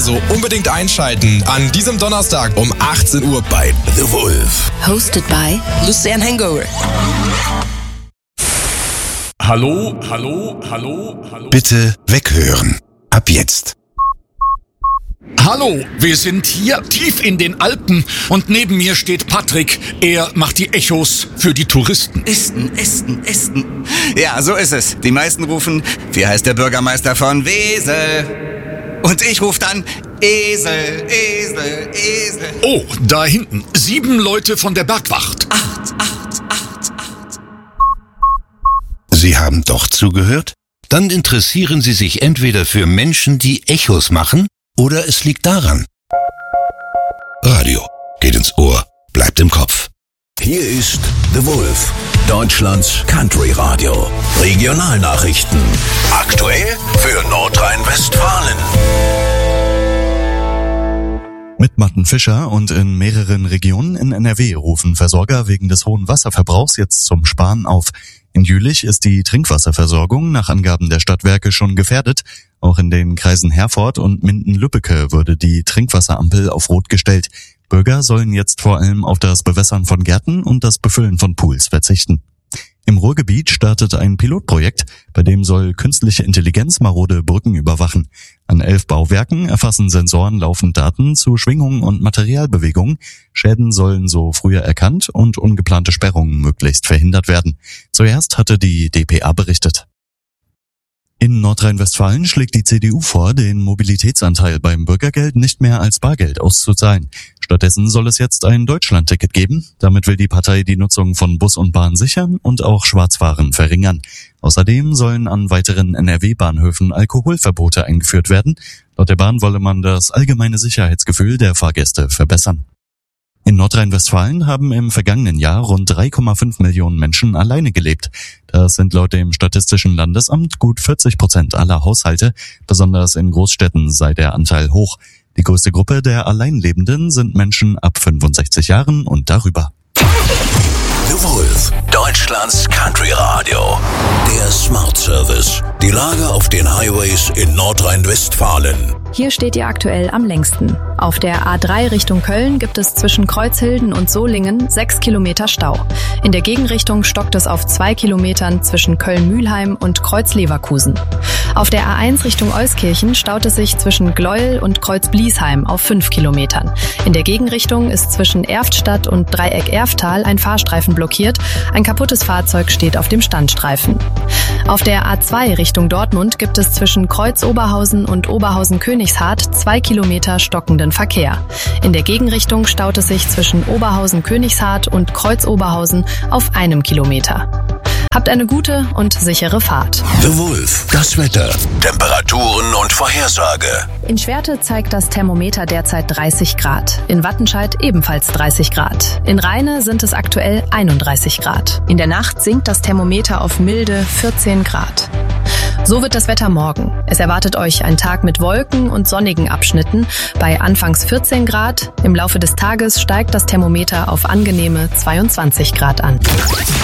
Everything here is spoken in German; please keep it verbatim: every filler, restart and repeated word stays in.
Also unbedingt einschalten an diesem Donnerstag um achtzehn Uhr bei The Wolf. Hosted by Lucian Hangover. Hallo, hallo, hallo, hallo. Bitte weghören. Ab jetzt. Hallo, wir sind hier tief in den Alpen und neben mir steht Patrick. Er macht die Echos für die Touristen. Esten, Esten, Esten. Ja, so ist es. Die meisten rufen, wie heißt der Bürgermeister von Wesel? Und ich rufe dann Esel, Esel, Esel. Oh, da hinten. Sieben Leute von der Bergwacht. Acht, acht, acht, acht. Sie haben doch zugehört? Dann interessieren Sie sich entweder für Menschen, die Echos machen, oder es liegt daran. Radio geht ins Ohr, bleibt im Kopf. Hier ist The Wolf, Deutschlands Country Radio. Regionalnachrichten. Aktuell für Nordrhein-Westfalen. Mit Matten Fischer und in mehreren Regionen in N R W rufen Versorger wegen des hohen Wasserverbrauchs jetzt zum Sparen auf. In Jülich ist die Trinkwasserversorgung nach Angaben der Stadtwerke schon gefährdet. Auch in den Kreisen Herford und Minden-Lübbecke wurde die Trinkwasserampel auf Rot gestellt. Bürger sollen jetzt vor allem auf das Bewässern von Gärten und das Befüllen von Pools verzichten. Im Ruhrgebiet startet ein Pilotprojekt, bei dem soll künstliche Intelligenz marode Brücken überwachen. An elf Bauwerken erfassen Sensoren laufend Daten zu Schwingungen und Materialbewegungen. Schäden sollen so früher erkannt und ungeplante Sperrungen möglichst verhindert werden. Zuerst hatte die D P A berichtet. In Nordrhein-Westfalen schlägt die C D U vor, den Mobilitätsanteil beim Bürgergeld nicht mehr als Bargeld auszuzahlen. Stattdessen soll es jetzt ein Deutschlandticket geben. Damit will die Partei die Nutzung von Bus und Bahn sichern und auch Schwarzfahren verringern. Außerdem sollen an weiteren N R W-Bahnhöfen Alkoholverbote eingeführt werden. Laut der Bahn wolle man das allgemeine Sicherheitsgefühl der Fahrgäste verbessern. In Nordrhein-Westfalen haben im vergangenen Jahr rund drei Komma fünf Millionen Menschen alleine gelebt. Das sind laut dem Statistischen Landesamt gut vierzig Prozent aller Haushalte. Besonders in Großstädten sei der Anteil hoch. Die größte Gruppe der Alleinlebenden sind Menschen ab fünfundsechzig Jahren und darüber. The Wolf, Deutschlands Country Radio. Der Smart Service. Die Lage auf den Highways in Nordrhein-Westfalen. Hier steht ihr aktuell am längsten. Auf der A drei Richtung Köln gibt es zwischen Kreuzhilden und Solingen sechs Kilometer Stau. In der Gegenrichtung stockt es auf zwei Kilometern zwischen Köln-Mühlheim und Kreuz-Leverkusen. Auf der A eins Richtung Euskirchen staut es sich zwischen Gleuel und Kreuz-Bliesheim auf fünf Kilometern. In der Gegenrichtung ist zwischen Erftstadt und Dreieck-Erftal ein Fahrstreifen blockiert. Ein kaputtes Fahrzeug steht auf dem Standstreifen. Auf der A zwei Richtung Dortmund gibt es zwischen Kreuz-Oberhausen und Oberhausen-Königshardt zwei Kilometer stockenden Verkehr. In der Gegenrichtung staut es sich zwischen Oberhausen-Königshardt und Kreuz-Oberhausen auf einem Kilometer. Habt eine gute und sichere Fahrt. The Wolf, das Wetter, Temperaturen und Vorhersage. In Schwerte zeigt das Thermometer derzeit dreißig Grad. In Wattenscheid ebenfalls dreißig Grad. In Rheine sind es aktuell einunddreißig Grad. In der Nacht sinkt das Thermometer auf milde vierzehn Grad. So wird das Wetter morgen. Es erwartet euch ein Tag mit Wolken und sonnigen Abschnitten bei anfangs vierzehn Grad. Im Laufe des Tages steigt das Thermometer auf angenehme zweiundzwanzig Grad an.